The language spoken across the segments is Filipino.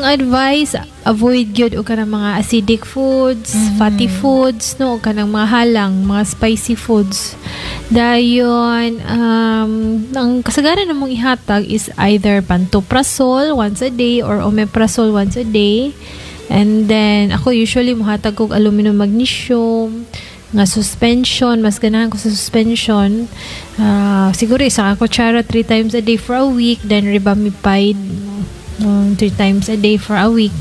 advice, avoid gyud og kanang mga acidic foods, fatty foods, no, og kanang mga halang, mga spicy foods. Dayon, ang kasagaran namong ihatag is either pantoprazole once a day or omeprazole once a day. And then, ako usually muhatag kog aluminum magnesium, nga suspension, mas ganahan ko sa suspension. Siguro isa ka kutsara 3 times a day for a week, then ribamipide 3 times a day for a week.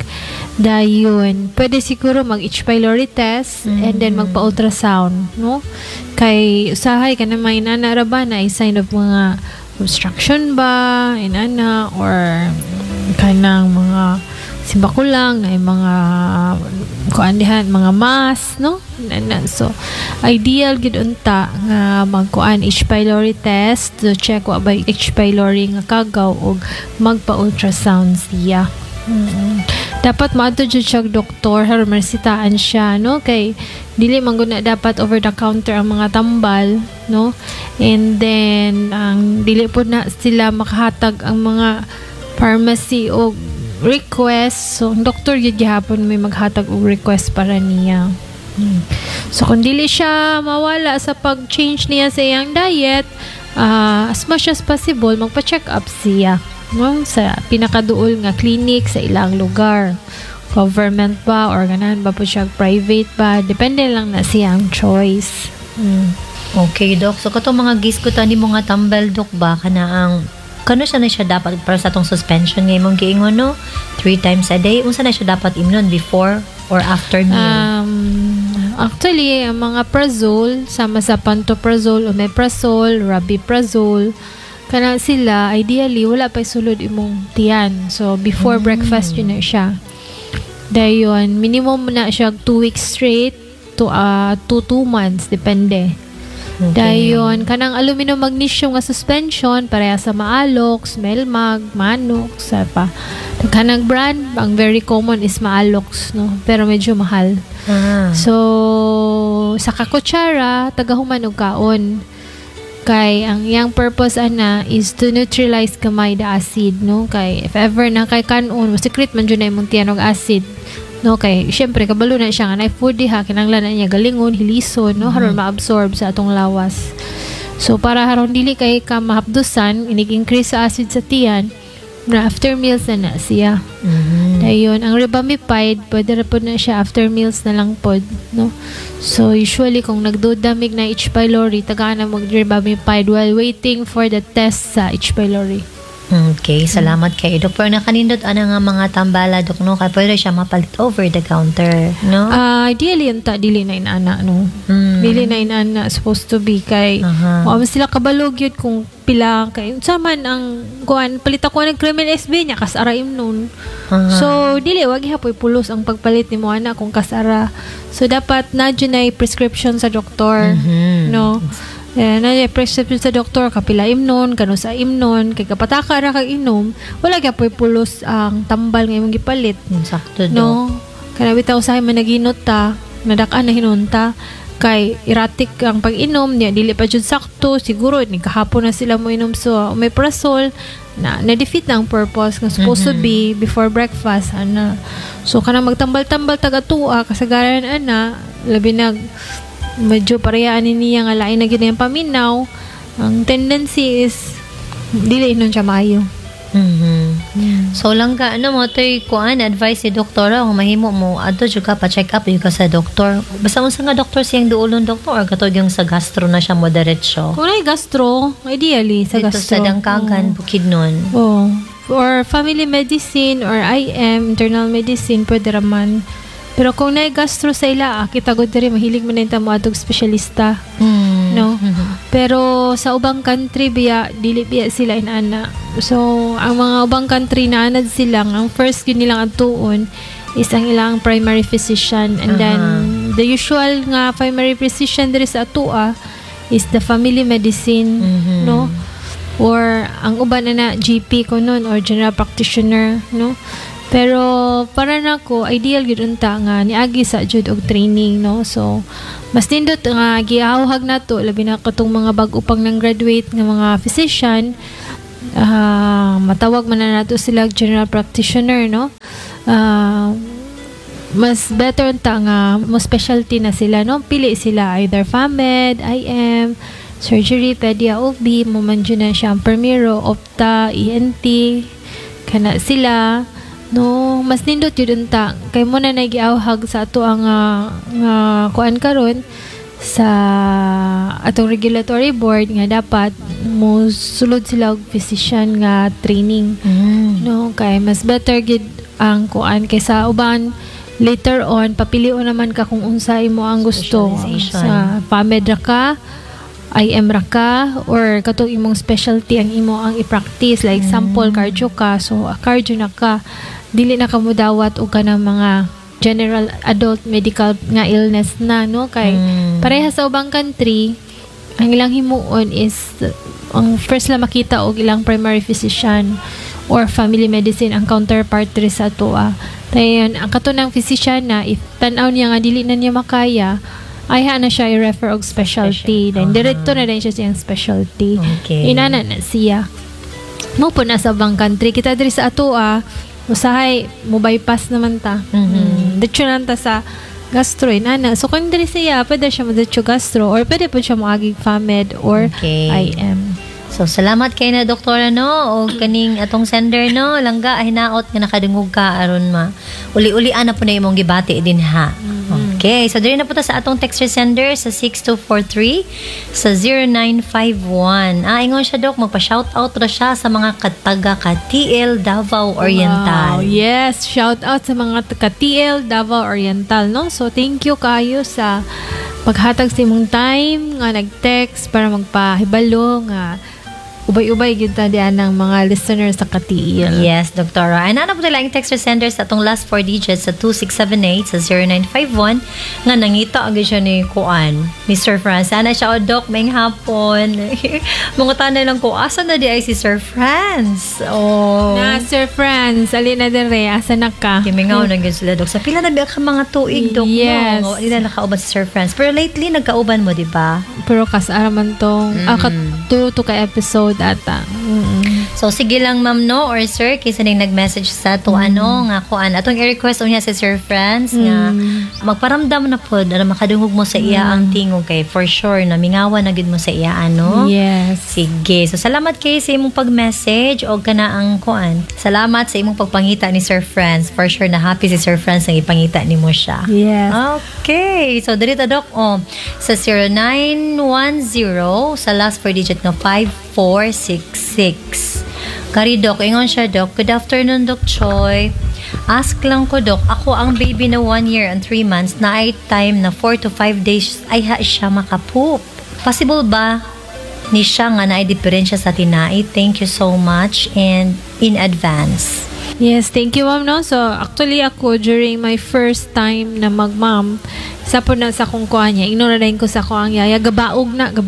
Dayon, pwede siguro mag-H. pylori test and then magpa-ultrasound, no? Kay usahay ka na may nanaraba na sign of mga obstruction ba, inana, or kanang mga simbakulang ay mga kuandihan, mga mass, no? So ideal gid unta nga magkuan H. pylori test to check wa ba H. pylori nga kagaw og magpa-ultrasound siya. Dapat maadto jud siya doktor aron marsitaan siya, no? Kay dili man gud na dapat over the counter ang mga tambal, no? And then ang dili pod na sila makahatag ang mga pharmacy og request. So ang doktor gyud gihapon may maghatag og request para niya. So kung dili siya mawala sa pag-change niya sa iyang diet, as much as possible magpa-check up siya, no? Sa pinakaduol nga clinic sa ilang lugar, government ba or ganahan ba po siya, private ba, depende lang na siyang choice. Okay, Doc. So katong mga giskutan nimo nga tambal, Doc, ba kana ang kano siya na siya dapat para sa tong suspension nga imong giingon, no? 3 times a day. Unsa na siya dapat imnon, before or after meal? Actually, ang mga prazole, sama sa pantoprazole, omeprazole, rabiprazole, kana sila, ideally, wala pa sulod imong tiyan. So, before breakfast yun na siya. Dayon, minimum na siya 2 weeks straight to 2 months, depende. Dayon, kanang aluminum magnesium nga suspension, pareha sa Maalox, Melmag, Manox, sa pa. Kanang brand, ang very common is Maalox, no? Pero medyo mahal. So, sa kakutsara, tagahuman og kaon. Kay, ang iyang purpose ana is to neutralize kamay the acid, no? Kay, if ever na kay kanon, secret man dyan na imong tiyan og acid. No, kay syempre kabalo na siya nga na food diha kinahanglan na niya galingon, hilison, no, haron ma-absorb sa atong lawas. So para haron dili kay ka mahapdusan, inig-increase sa acid sa tiyan, na after meals na siya. Dayon, ang ribamipide pwede ra pod na siya after meals na lang pod, no. So usually kung nagdudamig na H. pylori, tagaan na mag ribamipide while waiting for the test sa H. pylori. Okay, salamat kay Doc. Pero nakanindot nga mga tambala, Doc, no? Kaya pwede siya mapalit over the counter, no? Ideally, dili na inana, no? Dili na inana supposed to be kay sila kabalog yun kung pila kay saman ang kuan palit ako ng Kremel SB niya kasara imnon. So dili wag hapoy pulos ang pagpalit ni mo ana kung kasara. So dapat na ay prescription sa doktor, no? Na prescription sa doktor, kapila imnon, kano sa imnon, kay kapataka ra kag inom, wala gyud poy pulos ang tambal nga imong gipalit. Sakto, no? Kana bitaw usahay man naginot ta, nadak-an na hinunta, kay erratic ang pag-inom niya, dili pa jud sakto, siguro ni kahapon na sila mo inom so omeprazole na defeat na ang purpose nga supposed to be before breakfast ana. So kana magtambal-tambal taga-tua kasagaran ana, labi nag medyo parehaan niya nga lain na gid ang paminaw, ang tendency is dili nun siya maayo. So lang ka mo toy kuan advice si doktora kung mahimo mo adto jud ka pa check up yung ka sa doktor. Basta unsa nga doktor siyang duolon doktor or katog yung sa gastro na siya mo diretso. Kung ay gastro, ideally sa dito gastro. Sa Dangkagan, Bukidnon. Or family medicine or IM, internal medicine pwede raman. Pero kung na gastro sa ila, kita ko diri mahilig man nita mo atog espesyalista. No? Pero sa ubang country biya dili biya sila inana. So ang mga ubang country na anad sila, ang first yun nilang atuon is ang ilang primary physician, and then the usual nga primary physician diri sa atua is the family medicine, no? Or ang uban na GP ko nun or general practitioner, no? Pero para nako ideal gyud unta nga niagi sa jud og training, no? So mas nindot nga giahawhag nato labi na katong mga bag-o pang nang graduate nga mga physician, matawag man na nato sila general practitioner, no? mas better ta nga mo specialty na sila, no? Pili sila either FAMED, IM, surgery, pedia, OB, mo man dyan na siyang Permiro, Opta, ENT, kana sila, no? Mas nindot yun ta. Kay mo na nagiawhag sa ato ang kuan karon sa atong regulatory board nga dapat mo sulod sila og physician nga training. No? Kay mas better gid ang kuan kaysa uban later on, papilion naman ka kung unsa imo ang gusto. Sa PAMED ra ka, IM ra ka, or katong imong specialty ang imo ang i-practice. Like, example, cardio ka. So, cardio na ka. Dili na ka mo dawat o ka ng mga general adult medical nga illness na, no? Kay, pareha sa ubang country, ang ilang himuon is, ang first lang makita og ilang primary physician or family medicine ang counterpart rin sa toa. Tayon, ang katunang physician na, if tanaw niya nga dili na niya makaya, ay na siya i-refer og specialty. Then, diretto na din siya siyang specialty. Okay. Inana na siya. Mo po na sa bang country. Kita diri sa ato, usahay, mo bypass naman ta. Dito lang ta sa gastro, inana. So, kung diri siya, pwede siya mo dito gastro, or pwede po siya mo agig FAMED or IM. So, salamat kay na doktora, no? O kaning atong sender, no? Langga, hinaot nga nakadungog ka, aron ma. Uli-ulian na po na imong gibati din, ha? Okay. So, diri na po ta sa atong text sender sa 6243 sa 0951. Ingon siya, Dok, magpa-shoutout ra siya sa mga kataga ka-TL Davao Oriental. Wow. Yes, shoutout sa mga ka-TL Davao Oriental, no? So, thank you kayo sa paghatag sa imong time nga nag-text para magpahibalo nga ubay-ubay gyud ta diyan ng mga listeners sa Katiil. Yes, Doktora. Ay na po nila ang text sender sa atong last 4 digits sa 2678 sa 0951 nga nangita agad siya ni Kuan, Mr. Franz. Sana siya, Dok, may hapon. Mga tanay lang ko, asa na di ay si Sir Franz? Na, Sir Franz, alin na din re, asa na ka? Kimingaw na gyud sila, Dok. Sa pila na biya ka mga tuig, Dok. Yes. No? Hindi na nakauban si Sir Franz. Pero lately, nagkauban mo, di ba? Pero kasaraman tong, katuro to ka episode ata. So, sige lang, ma'am, no? Or sir, kaysa nang nag-message sa to, nga kuan. Atong i-request niya si Sir Franz nga magparamdam na po na makadungog mo sa iya ang tingog kay for sure na mingawan na gid mo sa iya, ano? Yes. Sige. So, salamat kay sa imong pag-message o kana ang kuan. Salamat sa imong pagpangita ni Sir Franz. For sure na happy si Sir Franz nang ipangita ni mo siya. Yes. Okay. So, dito, Dok, sa 0910 sa last 4 digit nga 5466. Kari, Dok, ingon siya, Dok. Good afternoon, Dok Choi. Ask lang ko, Dok. Ako ang baby na 1 year and 3 months na ay time na 4 to 5 days ay siya makapoop. Possible ba ni siya nga na ay diferensya sa tinai? Thank you so much and in advance. Yes, thank you, ma'am, no? So, actually ako, during my first time na mag-mom, sa po na sa kong kuha niya, ignore ko sa kuha niya, gabaog,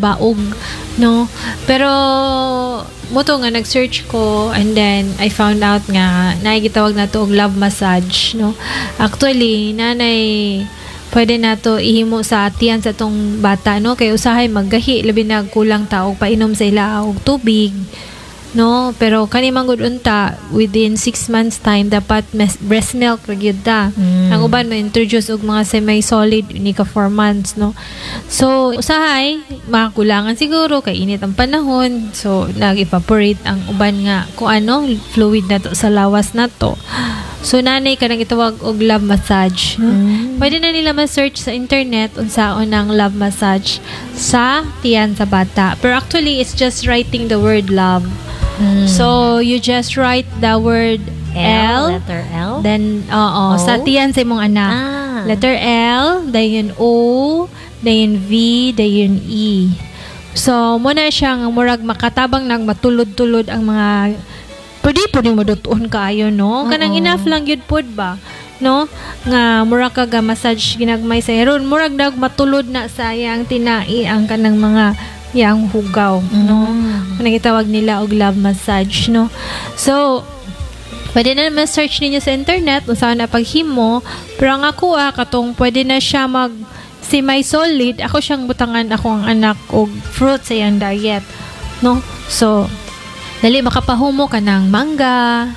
no? Pero, muto nga, nag-search ko, and then, I found out nga, naigitawag na to og love massage, no? Actually, nanay, pwede na to ihimo sa atiyan sa tong bata, no? Kaya usahay maggahi, labi na kulang taog, painom sa ila og tubig, no, pero kanimang good unta within 6 months time dapat breast milk ra gyud ta. Ang uban mo introduce og mga semi solid ni ka 4 months, no. So usahay makakulangan siguro kay init ang panahon, so nag-evaporate ang uban nga kung ano fluid na to sa lawas na to. So nanay ka nang itawag og love massage, no? Pwede na nila ma-search sa internet unsaon ang love massage sa tiyan sa bata, pero actually it's just writing the word love. So, you just write the word L. Letter L? Then, sa tiyan sa imong anak. Letter L, dayon O, dayon V, dayon E. So, muna siya nga murag makatabang nang matulod-tulod ang mga pwede mo dutuon kaayo, no? Kanang enough lang yun pod ba? No? Nga, murag ka massage ginagmay sa heron. Murag nag matulod na sayang tinai ang kanang mga yang hugaw, no? Nagitawag nila og love massage, no? So, pwede na naman search ninyo sa internet kung saan na paghimo, pero ang ako katong pwede na siya mag semi-solid, ako siyang butangan ako ang anak og fruit sa iyang diet, no? So, dali makapahumo ka ng mangga,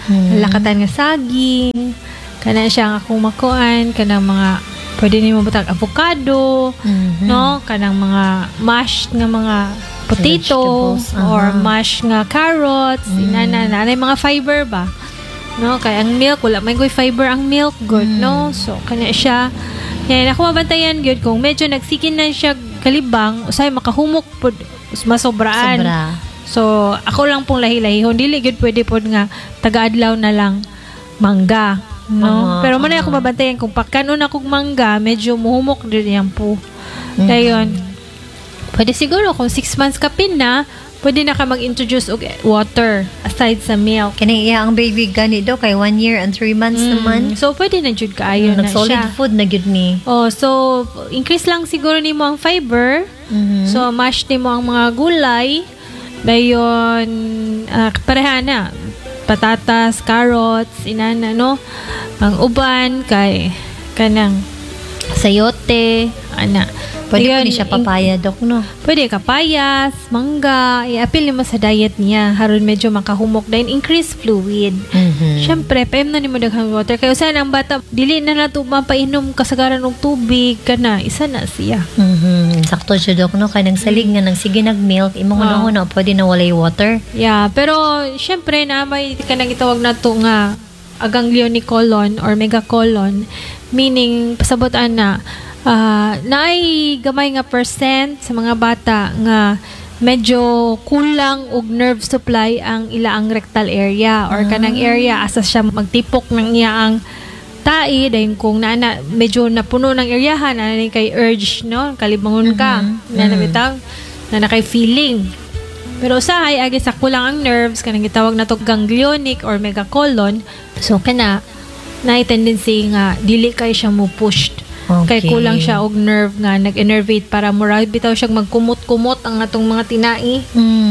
lakatan nga saging, kana siya nga kung makuan, kanang mga pwede nimo butang avocado, no, kanang mga mashed nga mga potato or mashed nga carrots, nanay mga fiber ba, no, kay ang milk wala may fiber ang milk good, no, so kana siya. Yan ako mabantayan gyud kung medyo nagsikin na siya kalibang usay makahumok pud masobraan. So ako lang pong lahi-lahihon dili gyud pwede pod nga taga-adlaw na lang mangga, no. Pero man ako mabantayan kung pagkanon akong mangga medyo muhumok din yan po. Dayon pwede siguro kung 6 months ka pin na, pwede na ka mag-introduce og water aside sa milk. Kani iya ang baby gani do kay 1 year and 3 months naman. So pwede na jud kaayo na solid siya. Food na gyud ni. Oh, so increase lang siguro nimo ang fiber. So mash nimo ang mga gulay. Dayon pareha na. Patatas, carrots, inana no. Ang uban kay kanang sayote, ana. Pwede ko ni siya papaya, Dok, no? Pwede kapayas, mangga, i-appeal nimo sa diet niya haron medyo makahumok dahil increase fluid. Syempre, paim na nimo daghang water kay usa ang bata dili na nato mapainom kasagaran og tubig kana isa na siya. Sakto siya, Dok, no? Kay nang salig nga nang sige nag-milk imong hunahuna pwede na walay water. Yeah, pero syempre na may kanang gitawag nato nga aganglion ni colon or megacolon, meaning pasabotan na naay gamay nga percent sa mga bata nga medyo kulang og nerve supply ang ilaang rectal area or kanang area asa siya magtipok ng iyaang tai dahil kung medyo napuno ng eryahan kay urge, no, kalibangon ka nabitaw na kay feeling. Pero usahay agi sa kulang ang nerves kanang gitawag nato ganglionic or megacolon, so kana naay tendency nga dili kay siya mo pushed. Kay kulang siya og nerve nga nag-innervate para mura bitaw siya magkumot-kumot ang atong mga tinai.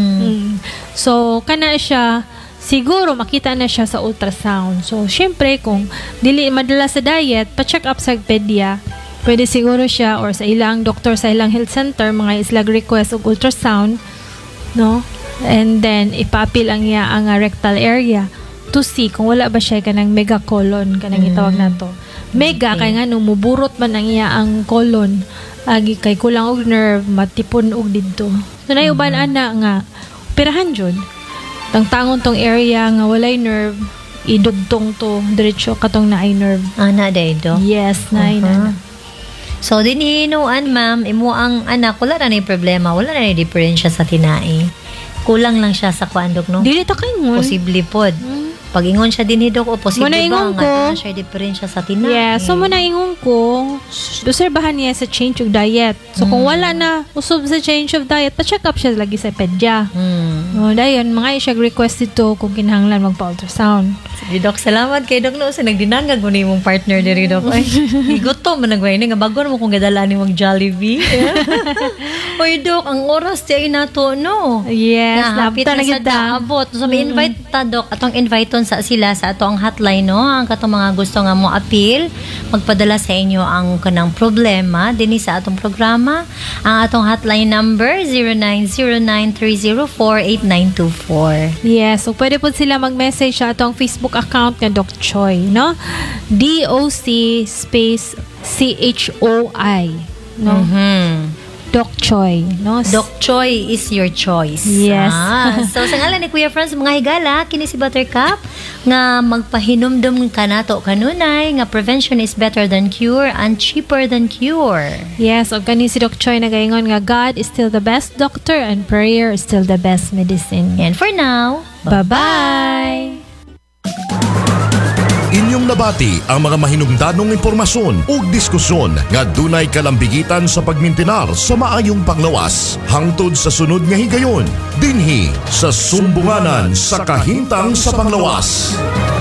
So kana siya siguro makita na siya sa ultrasound. So syempre kung dili madala sa diet, pa-check up sa pedia. Pwede siguro siya or sa ilang doktor sa ilang health center mga islag request og ultrasound, no? And then ipa-appeal ang iya ang rectal area to see kung wala ba siya kanang megacolon kanang gitawag nato. Mega kay nga muburot man ang iya ang colon agi kay kulang og nerve matipon og didto. So nayuban ana nga operahan jud tangon tong area nga walay nerve idugtong to diretso katong naay nerve. Ana day do. Yes, naay na. So dinhinuan ma'am imo ang anak wala na ni problema, wala na ni diferensya sa tinai. Kulang lang siya sa kuandok, no? Dili ta kay ngon. Posible pod. Pag ingon siya din Dok o posible ba nga siya diferensya sa tinai. Yeah, so muna ingon ko obserbahan niya sa change of diet. So kung wala na usab sa change of diet, pa-check up siya lagi sa pedya. No, dayon mga siya request dito kung kinahanglan magpa-ultrasound. Sige Dok, salamat kay Dok no sa nagdinangag mo ni imong partner diri Dok. Ay, gutom man nagway nga bago mo kung gadala ni mag Jollibee. Oy Dok, ang oras ti ay nato no. Yes, hapit na sa daabot. So may invite ta Dok, atong invite sa sila sa ato ang hotline, no, ang katong mga gusto nga mo appeal magpadala sa inyo ang kanang problema dinhi sa atong programa. Ang atong hotline number 0909-304-8924. Yes, so pwede po sila mag-message sa atong Facebook account nga Doc Choi, no, DOC space CHOI, no. Doc Choi, no? Doc Choi is your choice. Yes. So, sa ngalan ni Kuya Franz, mga higala, kini si Buttercup, nga magpahinumdum ka nato kanunay, nga prevention is better than cure and cheaper than cure. Yes, o kani si Doc Choi nagaingon nga God is still the best doctor and prayer is still the best medicine. And for now, bye-bye! Inyong nabati ang mga mahinungdanong impormasyon ug diskusyon nga dunay kalambigitan sa pagmintinar sa maayong panglawas hangtod sa sunod nga higayon dinhi sa sumbunganan sa kahimtang sa panglawas.